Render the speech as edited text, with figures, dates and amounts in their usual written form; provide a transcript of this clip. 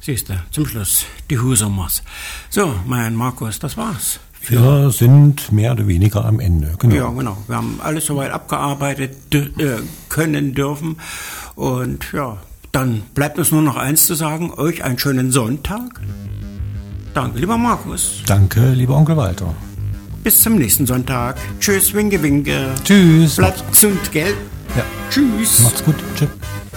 Siehst du, zum Schluss die Husumers. So, mein Markus, das war's. Wir sind mehr oder weniger am Ende. Genau. Ja, genau. Wir haben alles soweit abgearbeitet können dürfen. Und ja, dann bleibt uns nur noch eins zu sagen. Euch einen schönen Sonntag. Danke, lieber Markus. Danke, lieber Onkel Walter. Bis zum nächsten Sonntag. Tschüss, winke, winke. Tschüss. Bleibt gesund, gell? Ja. Tschüss. Macht's gut. Tschüss.